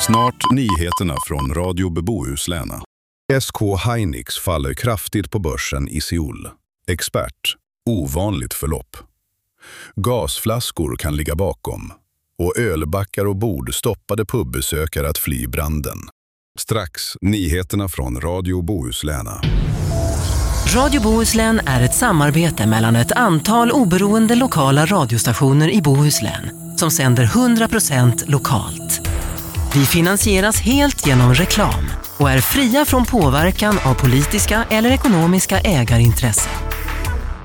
Snart nyheterna från Radio Bohuslän. SK Hynix faller kraftigt på börsen i Seoul. Expert. Ovanligt förlopp. Gasflaskor kan ligga bakom. Och ölbackar och bord stoppade pubbesökare att fly branden. Strax nyheterna från Radio Bohuslän. Radio Bohuslän är ett samarbete mellan ett antal oberoende lokala radiostationer i Bohuslän som sänder 100% lokalt. Vi finansieras helt genom reklam och är fria från påverkan av politiska eller ekonomiska ägarintressen.